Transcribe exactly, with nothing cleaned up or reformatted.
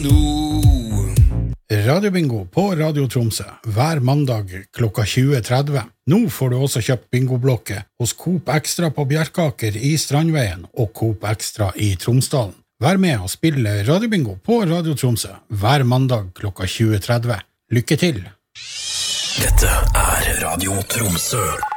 bingo. Radiobingo på Radio Tromsø hver mandag klokka tjue tretti. Nå får du også kjøpt bingoblokke hos Coop Extra på Bjerkaker i Strandveien og Coop Extra i Tromsdalen. Vær med og spille Radiobingo på Radio Tromsø hver mandag klokka tjue tretti. Lykke til! Dette er Radio Tromsø.